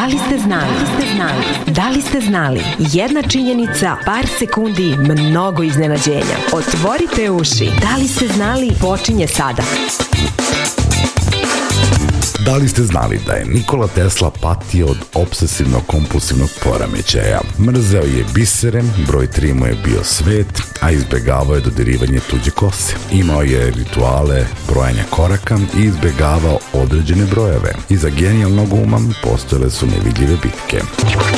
li ste znali? Da li ste znali? Jedna činjenica, par sekundi, mnogo iznenađenja. Otvorite uši. Da li ste znali? Počinje sada. Da li ste znali da je Nikola Tesla patio od obsesivno-kompulsivnog poremećaja? Mrzeo je bisere, broj 3 mu je bio svet, a izbegavao je dodirivanje tuđe kose. Imao je rituale brojanja koraka i izbegavao određene brojeve. Iza genijalnog uma postojale su nevidljive bitke.